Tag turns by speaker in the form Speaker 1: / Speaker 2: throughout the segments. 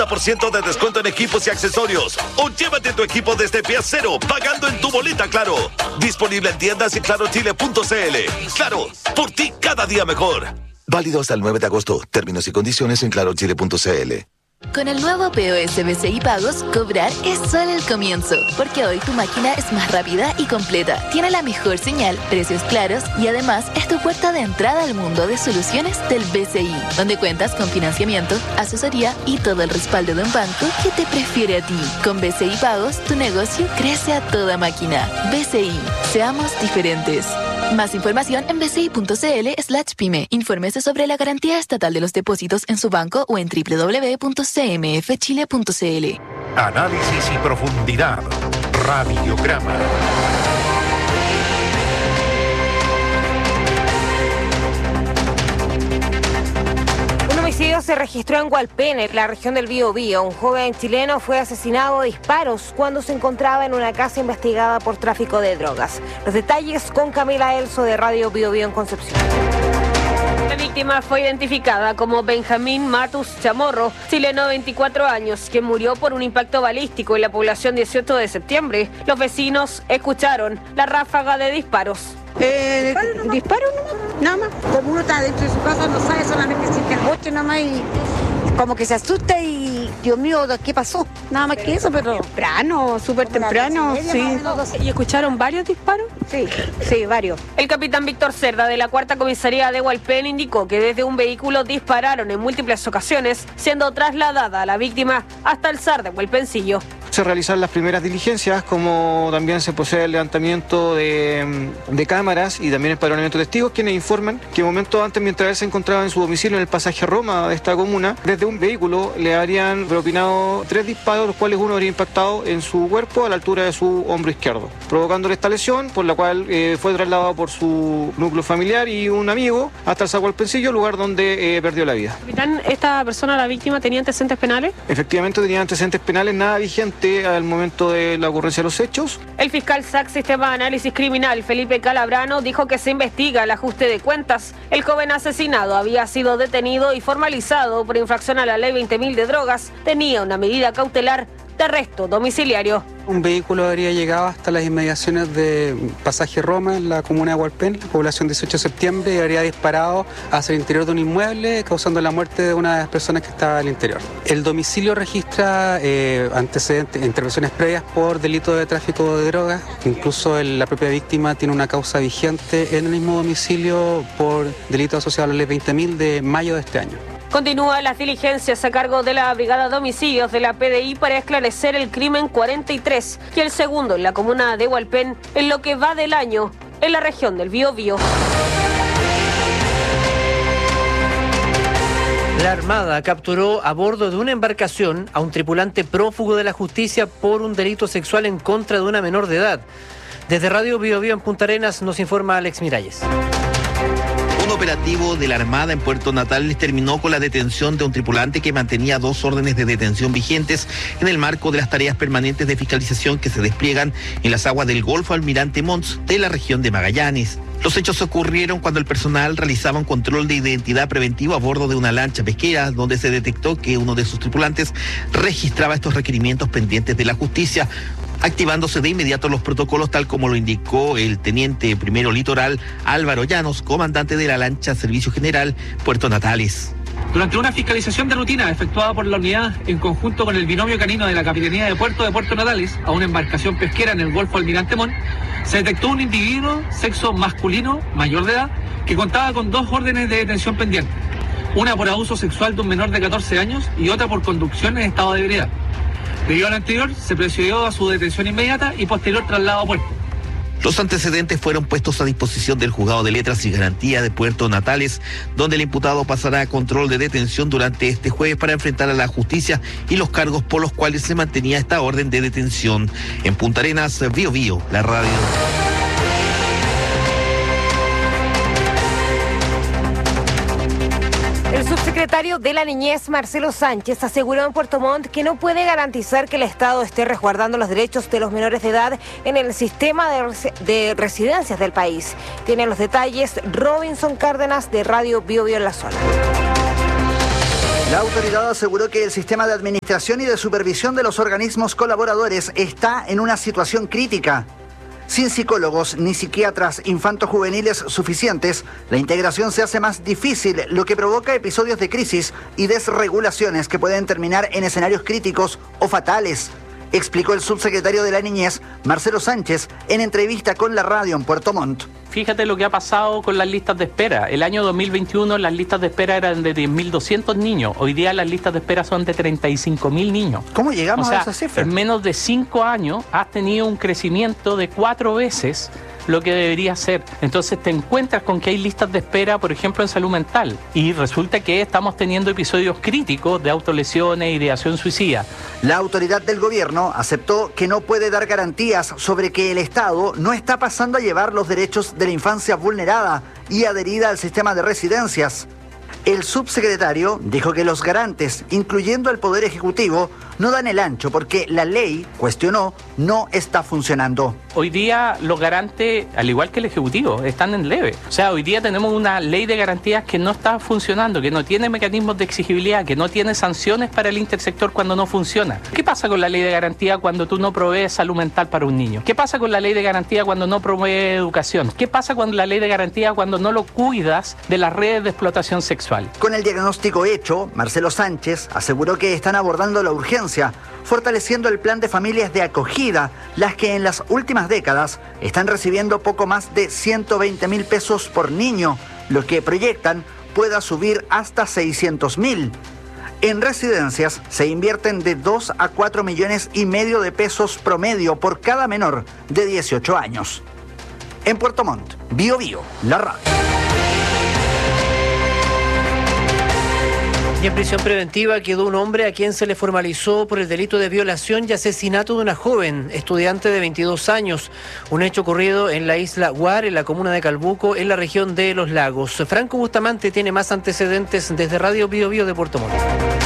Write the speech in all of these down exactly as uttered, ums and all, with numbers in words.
Speaker 1: cincuenta por ciento de descuento en equipos y accesorios. O llévate tu equipo desde pie cero, pagando en tu boleta Claro. Disponible en tiendas y claro chile punto c l. Claro, por ti cada día mejor. Válido hasta el nueve de agosto. Términos y condiciones en claro chile punto c l.
Speaker 2: Con el nuevo P O S B C I Pagos, cobrar es solo el comienzo, porque hoy tu máquina es más rápida y completa, tiene la mejor señal, precios claros y además es tu puerta de entrada al mundo de soluciones del B C I, donde cuentas con financiamiento, asesoría y todo el respaldo de un banco que te prefiere a ti. Con B C I Pagos, tu negocio crece a toda máquina. B C I, seamos diferentes. Más información en bci.cl slash pyme. Infórmese sobre la garantía estatal de los depósitos en su banco o en doble u doble u doble u punto c m f chile punto c l.
Speaker 3: Análisis y profundidad. Radiograma.
Speaker 4: Un homicidio se registró en Hualpén, en la región del Biobío. Un joven chileno fue asesinado a disparos cuando se encontraba en una casa investigada por tráfico de drogas. Los detalles con Camila Elso de Radio Biobío en Concepción.
Speaker 5: La víctima fue identificada como Benjamín Matus Chamorro, chileno de veinticuatro años, que murió por un impacto balístico en la población dieciocho de septiembre. Los vecinos escucharon la ráfaga de disparos.
Speaker 6: Eh, disparo nomás, nada más. Como uno está dentro de su casa, no sabe, solamente siente el boche nada más y como que se asusta y, Dios mío, ¿qué pasó? Nada más que eso, pero temprano, súper temprano, sí.
Speaker 5: ¿Y escucharon varios disparos?
Speaker 6: Sí, sí, varios.
Speaker 5: El capitán Víctor Cerda, de la cuarta comisaría de Hualpén, indicó que desde un vehículo dispararon en múltiples ocasiones, siendo trasladada a la víctima hasta el S A R de Hualpencillo.
Speaker 7: Se realizan las primeras diligencias, como también se procede el levantamiento de, de cámaras y también el padronamiento de testigos, quienes informan que momentos antes, mientras él se encontraba en su domicilio en el pasaje Roma de esta comuna, desde un vehículo le habrían propinado tres disparos, los cuales uno habría impactado en su cuerpo a la altura de su hombro izquierdo, provocándole esta lesión, por la cual eh, fue trasladado por su núcleo familiar y un amigo hasta el S A R Hualpencillo, lugar donde eh, perdió la vida.
Speaker 5: Capitán, ¿esta persona, la víctima, tenía antecedentes penales?
Speaker 7: Efectivamente tenía antecedentes penales, nada vigente al momento de la ocurrencia de los hechos.
Speaker 5: El fiscal S A C Sistema de Análisis Criminal, Felipe Calabrano, dijo que se investiga el ajuste de cuentas. El joven asesinado había sido detenido y formalizado por infracción a la ley veinte mil de drogas. Tenía una medida cautelar de arresto domiciliario.
Speaker 8: Un vehículo habría llegado hasta las inmediaciones de Pasaje Roma, en la comuna de Hualpén, población dieciocho de septiembre, y habría disparado hacia el interior de un inmueble, causando la muerte de una de las personas que estaba al interior. El domicilio registra eh, antecedentes, intervenciones previas por delito de tráfico de drogas. Incluso el, la propia víctima tiene una causa vigente en el mismo domicilio por delito asociado a la ley veinte mil de mayo de este año.
Speaker 5: Continúan las diligencias a cargo de la Brigada de Homicidios de la P D I para esclarecer el crimen cuarenta y tres y el segundo en la comuna de Hualpén en lo que va del año en la región del Biobío.
Speaker 9: La Armada capturó a bordo de una embarcación a un tripulante prófugo de la justicia por un delito sexual en contra de una menor de edad. Desde Radio Biobío en Punta Arenas nos informa Alex Miralles.
Speaker 10: Un operativo de la Armada en Puerto Natales terminó con la detención de un tripulante que mantenía dos órdenes de detención vigentes en el marco de las tareas permanentes de fiscalización que se despliegan en las aguas del Golfo Almirante Montt de la región de Magallanes. Los hechos ocurrieron cuando el personal realizaba un control de identidad preventivo a bordo de una lancha pesquera, donde se detectó que uno de sus tripulantes registraba estos requerimientos pendientes de la justicia, activándose de inmediato los protocolos, tal como lo indicó el teniente primero litoral Álvaro Llanos, comandante de la lancha Servicio General Puerto Natales.
Speaker 11: Durante una fiscalización de rutina efectuada por la unidad en conjunto con el binomio canino de la Capitanía de Puerto de Puerto Natales a una embarcación pesquera en el Golfo Almirante Montt, se detectó un individuo, sexo masculino, mayor de edad, que contaba con dos órdenes de detención pendientes, una por abuso sexual de un menor de catorce años y otra por conducción en estado de ebriedad. Debido a lo anterior, se procedió a su detención inmediata y posterior traslado a puerto.
Speaker 10: Los antecedentes fueron puestos a disposición del Juzgado de Letras y Garantía de Puerto Natales, donde el imputado pasará a control de detención durante este jueves para enfrentar a la justicia y los cargos por los cuales se mantenía esta orden de detención. En Punta Arenas, Biobío, la radio.
Speaker 4: El subsecretario de la Niñez, Marcelo Sánchez, aseguró en Puerto Montt que no puede garantizar que el Estado esté resguardando los derechos de los menores de edad en el sistema de, res- de residencias del país. Tiene los detalles Robinson Cárdenas de Radio Biobío en la zona.
Speaker 12: La autoridad aseguró que el sistema de administración y de supervisión de los organismos colaboradores está en una situación crítica. Sin psicólogos ni psiquiatras infanto-juveniles suficientes, la integración se hace más difícil, lo que provoca episodios de crisis y desregulaciones que pueden terminar en escenarios críticos o fatales, explicó el subsecretario de la Niñez, Marcelo Sánchez, en entrevista con la radio en Puerto Montt.
Speaker 13: Fíjate lo que ha pasado con las listas de espera. El año dos mil veintiuno las listas de espera eran de diez mil doscientos niños. Hoy día las listas de espera son de treinta y cinco mil niños.
Speaker 12: ¿Cómo llegamos
Speaker 13: o sea,
Speaker 12: a esa cifra?
Speaker 13: En menos de cinco años has tenido un crecimiento de cuatro veces lo que debería ser. Entonces te encuentras con que hay listas de espera, por ejemplo, en salud mental. Y resulta que estamos teniendo episodios críticos de autolesiones, ideación suicida.
Speaker 12: La autoridad del gobierno aceptó que no puede dar garantías sobre que el Estado no está pasando a llevar los derechos de la infancia vulnerada y adherida al sistema de residencias. El subsecretario dijo que los garantes, incluyendo el Poder Ejecutivo, no dan el ancho porque la ley, cuestionó, no está funcionando.
Speaker 13: Hoy día los garantes, al igual que el Ejecutivo, están en leve. O sea, hoy día tenemos una ley de garantías que no está funcionando, que no tiene mecanismos de exigibilidad, que no tiene sanciones para el intersector cuando no funciona. ¿Qué pasa con la ley de garantía cuando tú no provees salud mental para un niño? ¿Qué pasa con la ley de garantía cuando no provees educación? ¿Qué pasa con la ley de garantía cuando no lo cuidas de las redes de explotación sexual?
Speaker 12: Con el diagnóstico hecho, Marcelo Sánchez aseguró que están abordando la urgencia, fortaleciendo el plan de familias de acogida, las que en las últimas décadas están recibiendo poco más de ciento veinte mil pesos por niño, lo que proyectan pueda subir hasta seiscientos mil. En residencias se invierten de dos a cuatro millones y medio de pesos promedio por cada menor de dieciocho años. En Puerto Montt, Bio Bio, la radio.
Speaker 9: Y en prisión preventiva quedó un hombre a quien se le formalizó por el delito de violación y asesinato de una joven estudiante de veintidós años. Un hecho ocurrido en la isla Guar, en la comuna de Calbuco, en la región de Los Lagos. Franco Bustamante tiene más antecedentes desde Radio Bio Bio de Puerto Montt.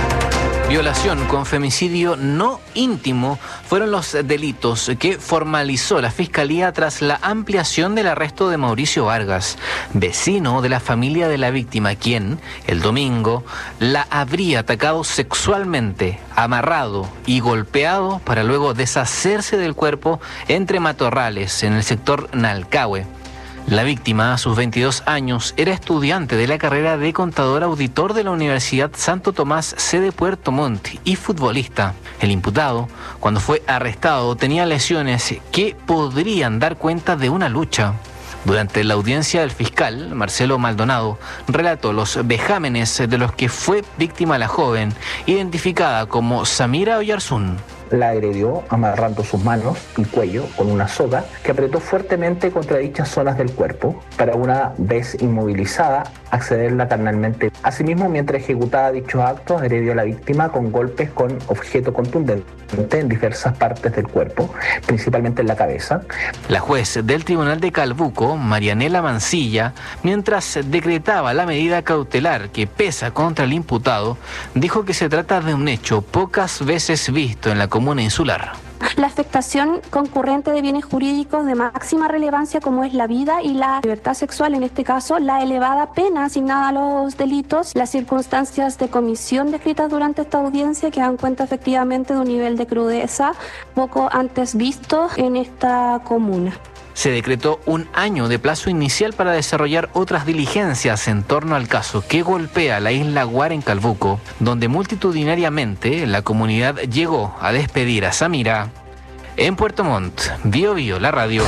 Speaker 14: Violación con femicidio no íntimo fueron los delitos que formalizó la Fiscalía tras la ampliación del arresto de Mauricio Vargas, vecino de la familia de la víctima, quien, el domingo, la habría atacado sexualmente, amarrado y golpeado para luego deshacerse del cuerpo entre matorrales en el sector Nalcahue. La víctima, a sus veintidós años, era estudiante de la carrera de contador auditor de la Universidad Santo Tomás, sede Puerto Montt, y futbolista. El imputado, cuando fue arrestado, tenía lesiones que podrían dar cuenta de una lucha. Durante la audiencia, el fiscal, Marcelo Maldonado, relató los vejámenes de los que fue víctima la joven, identificada como Samira Oyarzún.
Speaker 15: La agredió amarrando sus manos y cuello con una soga que apretó fuertemente contra dichas zonas del cuerpo para, una vez inmovilizada, accederla carnalmente. Asimismo, mientras ejecutaba dichos actos, agredió a la víctima con golpes con objeto contundente en diversas partes del cuerpo, principalmente en la cabeza.
Speaker 14: La juez del Tribunal de Calbuco, Marianela Mancilla, mientras decretaba la medida cautelar que pesa contra el imputado, dijo que se trata de un hecho pocas veces visto en la comuna insular.
Speaker 16: La afectación concurrente de bienes jurídicos de máxima relevancia, como es la vida y la libertad sexual, en este caso, la elevada pena asignada a los delitos, las circunstancias de comisión descritas durante esta audiencia que dan cuenta efectivamente de un nivel de crudeza poco antes visto en esta comuna.
Speaker 14: Se decretó un año de plazo inicial para desarrollar otras diligencias en torno al caso que golpea la isla Guar en Calbuco, donde multitudinariamente la comunidad llegó a despedir a Samira. En Puerto Montt, Bio Bio, la radio.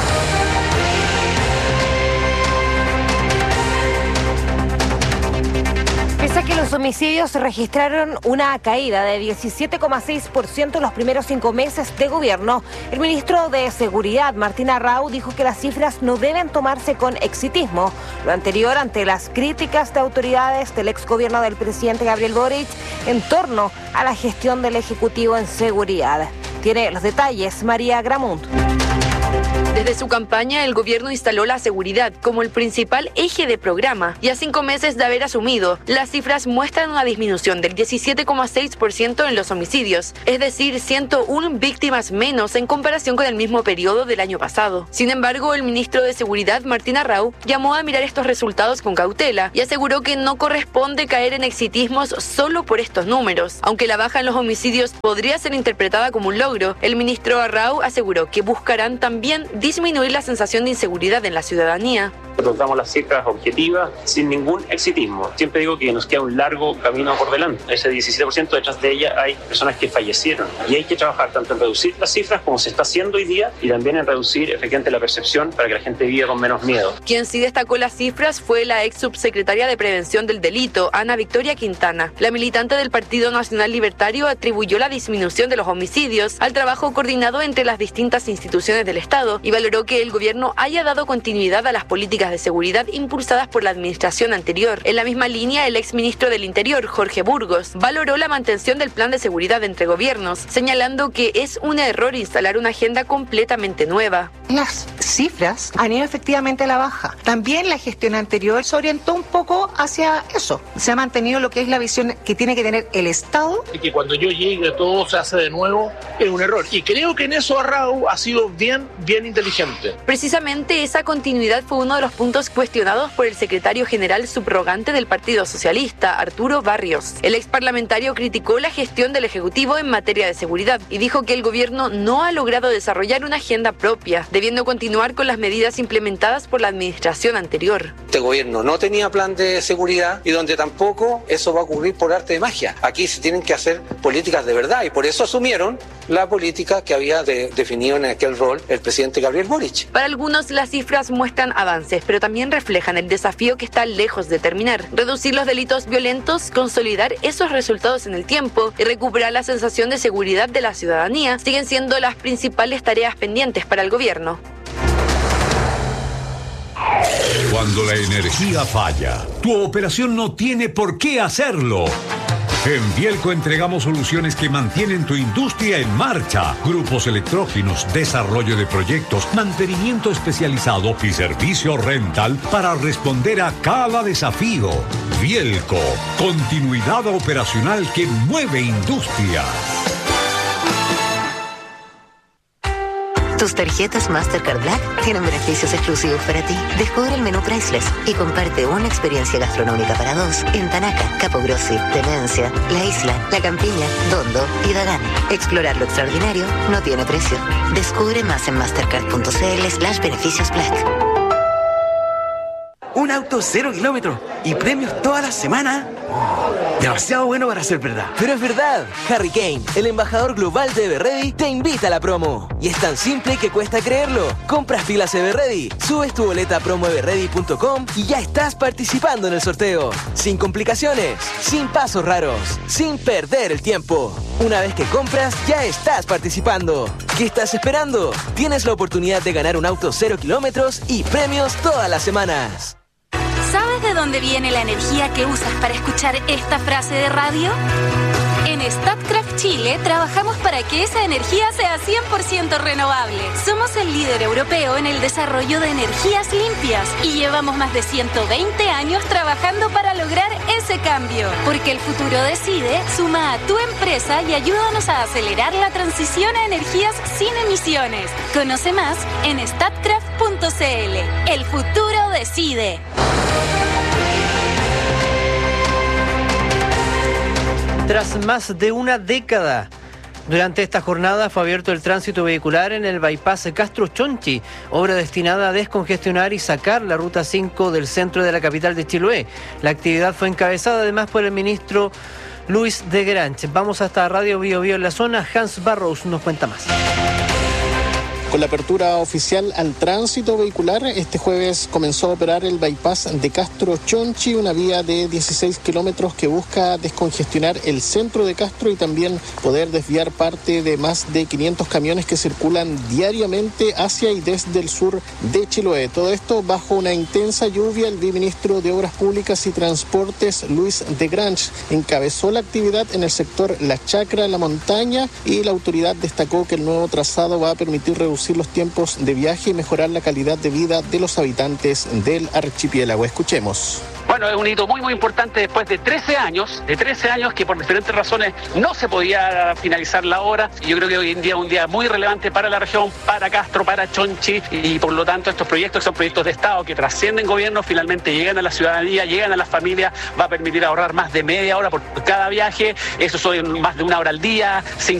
Speaker 4: Pese a que los homicidios registraron una caída de diecisiete coma seis por ciento en los primeros cinco meses de gobierno, el ministro de Seguridad, Martín Arrau, dijo que las cifras no deben tomarse con exitismo. Lo anterior ante las críticas de autoridades del exgobierno del presidente Gabriel Boric en torno a la gestión del Ejecutivo en seguridad. Tiene los detalles María Gramunt.
Speaker 17: Desde su campaña, el gobierno instaló la seguridad como el principal eje de programa y a cinco meses de haber asumido, las cifras muestran una disminución del diecisiete coma seis por ciento en los homicidios, es decir, ciento una víctimas menos en comparación con el mismo periodo del año pasado. Sin embargo, el ministro de Seguridad, Martín Arrau, llamó a mirar estos resultados con cautela y aseguró que no corresponde caer en exitismos solo por estos números. Aunque la baja en los homicidios podría ser interpretada como un logro, el ministro Arrau aseguró que buscarán también disminuir la sensación de inseguridad en la ciudadanía.
Speaker 18: Nosotros damos las cifras objetivas sin ningún exitismo. Siempre digo que nos queda un largo camino por delante. Ese diecisiete por ciento detrás de ella hay personas que fallecieron y hay que trabajar tanto en reducir las cifras como se está haciendo hoy día y también en reducir efectivamente la percepción para que la gente viva con menos miedo.
Speaker 17: Quien sí destacó las cifras fue la ex subsecretaria de Prevención del Delito, Ana Victoria Quintana. La militante del Partido Nacional Libertario atribuyó la disminución de los homicidios al trabajo coordinado entre las distintas instituciones del Estado y valoró que el gobierno haya dado continuidad a las políticas de seguridad impulsadas por la administración anterior. En la misma línea, el exministro del Interior, Jorge Burgos, valoró la mantención del plan de seguridad entre gobiernos, señalando que es un error instalar una agenda completamente nueva.
Speaker 19: Las cifras han ido efectivamente a la baja. También la gestión anterior se orientó un poco hacia eso. Se ha mantenido lo que es la visión que tiene que tener el Estado.
Speaker 20: Y que cuando yo llegue todo se hace de nuevo es un error. Y creo que en eso Arrau ha sido bien, bien inteligente.
Speaker 17: Precisamente esa continuidad fue uno de los puntos cuestionados por el secretario general subrogante del Partido Socialista, Arturo Barrios. El ex parlamentario criticó la gestión del Ejecutivo en materia de seguridad y dijo que el gobierno no ha logrado desarrollar una agenda propia, debiendo continuar con las medidas implementadas por la administración anterior.
Speaker 21: Este gobierno no tenía plan de seguridad y donde tampoco eso va a ocurrir por arte de magia. Aquí se tienen que hacer políticas de verdad y por eso asumieron la política que había de, definido en aquel rol el presidente Gabriel Boric.
Speaker 17: Para algunos las cifras muestran avances, pero también reflejan el desafío que está lejos de terminar. Reducir los delitos violentos, consolidar esos resultados en el tiempo y recuperar la sensación de seguridad de la ciudadanía siguen siendo las principales tareas pendientes para el gobierno.
Speaker 22: Cuando la energía falla, tu operación no tiene por qué hacerlo. En Vielco entregamos soluciones que mantienen tu industria en marcha. Grupos electrógenos, desarrollo de proyectos, mantenimiento especializado y servicio rental para responder a cada desafío. Vielco, continuidad operacional que mueve industria.
Speaker 23: Tus tarjetas Mastercard Black tienen beneficios exclusivos para ti. Descubre el menú Priceless y comparte una experiencia gastronómica para dos en Tanaca, Capogrossi, Demencia, La Isla, La Campiña, Dondo y Dagán. Explorar lo extraordinario no tiene precio. Descubre más en mastercard.cl slash beneficios Black.
Speaker 24: Un auto cero kilómetros y premios toda la semana. Oh, demasiado bueno para ser verdad.
Speaker 25: Pero es verdad. Harry Kane, el embajador global de Everready, te invita a la promo. Y es tan simple que cuesta creerlo. Compras pilas Everready, subes tu boleta a promo everready punto com y ya estás participando en el sorteo. Sin complicaciones, sin pasos raros, sin perder el tiempo. Una vez que compras, ya estás participando. ¿Qué estás esperando? Tienes la oportunidad de ganar un auto cero kilómetros y premios todas las semanas.
Speaker 26: ¿Sabes de dónde viene la energía que usas para escuchar esta frase de radio? En Statkraft Chile trabajamos para que esa energía sea cien por ciento renovable. Somos el líder europeo en el desarrollo de energías limpias y llevamos más de ciento veinte años trabajando para lograr ese cambio. Porque el futuro decide, suma a tu empresa y ayúdanos a acelerar la transición a energías sin emisiones. Conoce más en statkraft punto cl. El futuro decide.
Speaker 9: Tras más de una década, durante esta jornada fue abierto el tránsito vehicular en el bypass Castro Chonchi, obra destinada a descongestionar y sacar la ruta cinco del centro de la capital de Chiloé. La actividad fue encabezada además por el ministro Luis de Granch. Vamos hasta Radio Bio Bio en la zona. Hans Barrows nos cuenta más.
Speaker 27: Con la apertura oficial al tránsito vehicular, este jueves comenzó a operar el bypass de Castro Chonchi, una vía de dieciséis kilómetros que busca descongestionar el centro de Castro y también poder desviar parte de más de quinientos camiones que circulan diariamente hacia y desde el sur de Chiloé. Todo esto bajo una intensa lluvia. El viceministro de Obras Públicas y Transportes, Luis de Granch, encabezó la actividad en el sector La Chacra, La Montaña, y la autoridad destacó que el nuevo trazado va a permitir reducir reducir los tiempos de viaje y mejorar la calidad de vida de los habitantes del archipiélago. Escuchemos.
Speaker 1: Bueno, es un hito muy muy importante después de trece años, de trece años que por diferentes razones no se podía finalizar la obra. Yo creo que hoy en día es un día muy relevante para la región, para Castro, para Chonchi, y por lo tanto estos proyectos son proyectos de Estado que trascienden gobierno, finalmente llegan a la ciudadanía, llegan a las familias, va a permitir ahorrar más de media hora por cada viaje, eso son más de una hora al día, sin